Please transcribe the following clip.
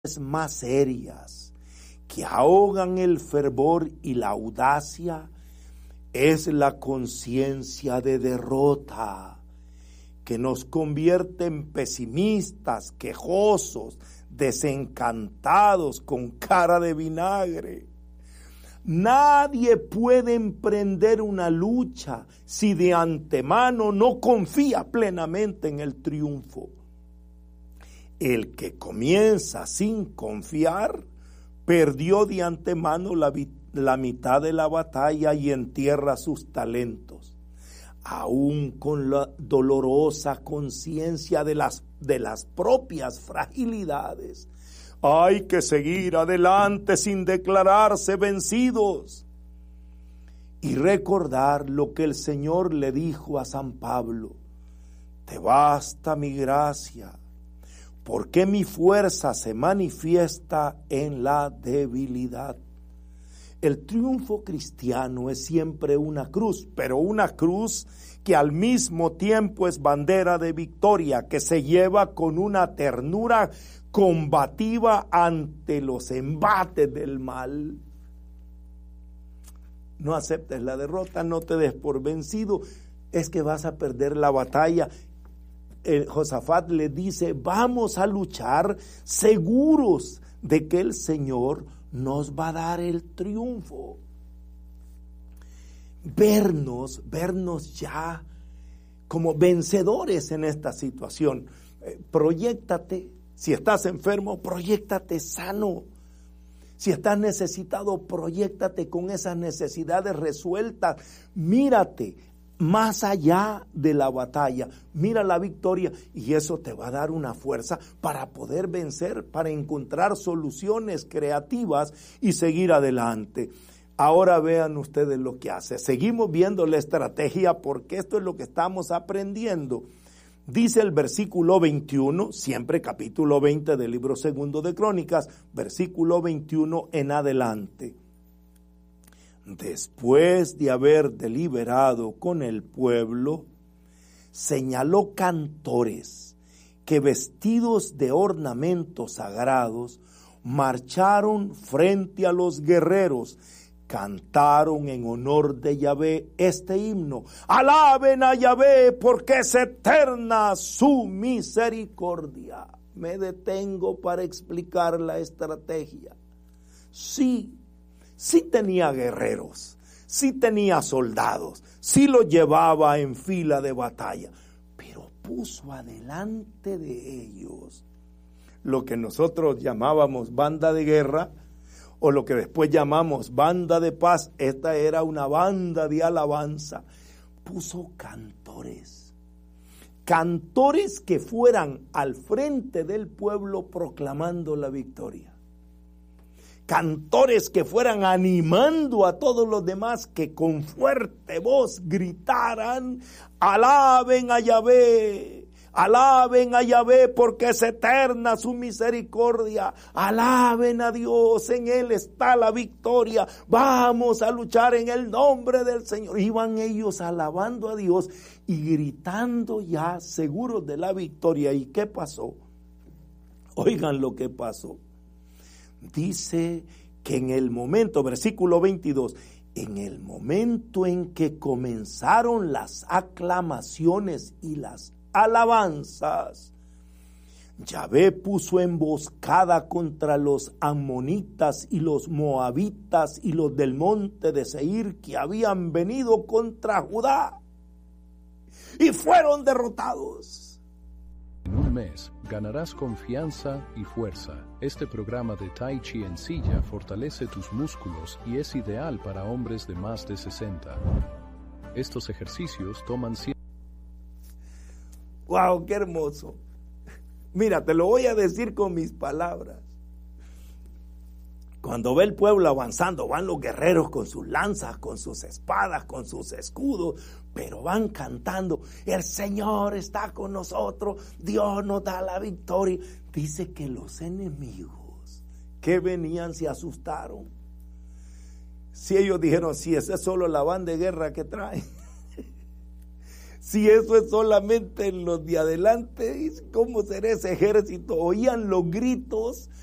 más serias que ahogan el fervor y la audacia es la conciencia de derrota, que nos convierte en pesimistas, quejosos, desencantados, con cara de vinagre. Nadie puede emprender una lucha si de antemano no confía plenamente en el triunfo. El que comienza sin confiar perdió de antemano la mitad de la batalla y entierra sus talentos, aún con la dolorosa conciencia de las propias fragilidades. Hay que seguir adelante sin declararse vencidos y recordar lo que el Señor le dijo a San Pablo: te basta mi gracia, porque mi fuerza se manifiesta en la debilidad. El triunfo cristiano es siempre una cruz, pero una cruz que al mismo tiempo es bandera de victoria, que se lleva con una ternura combativa ante los embates del mal. No aceptes la derrota, no te des por vencido, es que vas a perder la batalla. Josafat le dice: vamos a luchar seguros de que el Señor nos va a dar el triunfo. Vernos ya como vencedores en esta situación. Proyéctate. Si estás enfermo, proyéctate sano. Si estás necesitado, proyéctate con esas necesidades resueltas. Mírate más allá de la batalla, mira la victoria, y eso te va a dar una fuerza para poder vencer, para encontrar soluciones creativas y seguir adelante. Ahora vean ustedes lo que hace. Seguimos viendo la estrategia porque esto es lo que estamos aprendiendo. Dice el versículo 21, siempre capítulo 20 del libro segundo de Crónicas, versículo 21 en adelante. Después de haber deliberado con el pueblo, señaló cantores que, vestidos de ornamentos sagrados, marcharon frente a los guerreros. Cantaron en honor de Yahvé este himno: alaben a Yahvé porque es eterna su misericordia. Me detengo para explicar la estrategia. Sí tenía guerreros, sí tenía soldados, sí los llevaba en fila de batalla, pero puso adelante de ellos lo que nosotros llamábamos banda de guerra, o lo que después llamamos banda de paz. Esta era una banda de alabanza. Puso cantores que fueran al frente del pueblo proclamando la victoria. Cantores que fueran animando a todos los demás, que con fuerte voz gritaran: alaben a Yahvé. Alaben a Yahvé porque es eterna su misericordia. Alaben a Dios, en Él está la victoria. Vamos a luchar en el nombre del Señor. Iban ellos alabando a Dios y gritando ya seguros de la victoria. ¿Y qué pasó? Oigan lo que pasó. Dice que en el momento, versículo 22, en el momento en que comenzaron las aclamaciones y las alabanzas, Yahvé puso emboscada contra los amonitas y los moabitas y los del monte de Seir, que habían venido contra Judá, y fueron derrotados. En un mes ganarás confianza y fuerza. Este programa de Tai Chi en silla fortalece tus músculos y es ideal para hombres de más de 60. Estos ejercicios toman ¡Wow! ¡Qué hermoso! Mira, te lo voy a decir con mis palabras. Cuando ve el pueblo avanzando, van los guerreros con sus lanzas, con sus espadas, con sus escudos, pero van cantando: el Señor está con nosotros, Dios nos da la victoria. Dice que los enemigos que venían se asustaron. Si ellos dijeron: si esa es solo la banda de guerra que traen, si eso es solamente los de adelante, ¿cómo será ese ejército? Oían los gritos,